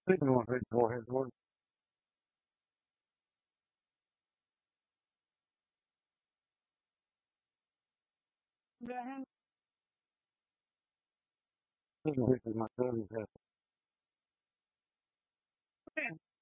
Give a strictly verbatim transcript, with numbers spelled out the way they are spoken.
Please go ahead, go ahead, go ahead. This is my cousin's house.